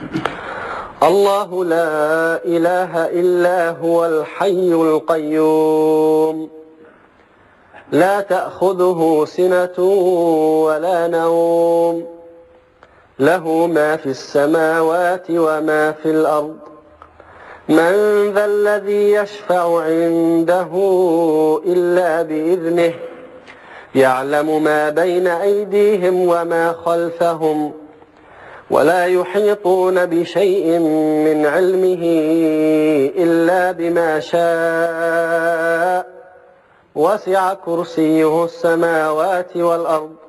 الله لا إله إلا هو الحي القيوم لا تأخذه سنة ولا نوم له ما في السماوات وما في الأرض من ذا الذي يشفع عنده إلا بإذنه يعلم ما بين أيديهم وما خلفهم ولا يحيطون بشيء من علمه إلا بما شاء وسع كرسيه السماوات والأرض